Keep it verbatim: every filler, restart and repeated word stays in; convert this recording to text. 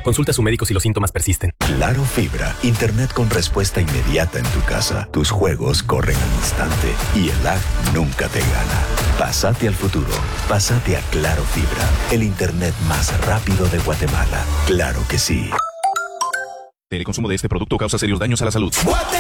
Consulta a su médico si los síntomas persisten. Claro Fibra, internet con respuesta inmediata en tu casa. Tus juegos corren al instante y el lag nunca te gana. Pásate al futuro. Pásate a Claro Fibra, el internet más rápido de Guatemala. Claro que sí. El consumo de este producto causa serios daños a la salud. Guatemala